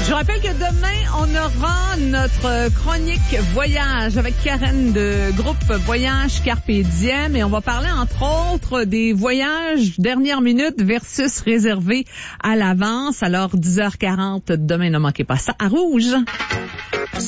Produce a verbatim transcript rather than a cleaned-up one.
Je rappelle que demain, on aura notre chronique voyage avec Karen de groupe Voyage Carpe Diem et on va parler entre autres des voyages dernière minute versus réservés à l'avance. Alors dix heures quarante demain, ne manquez pas ça à Rouge.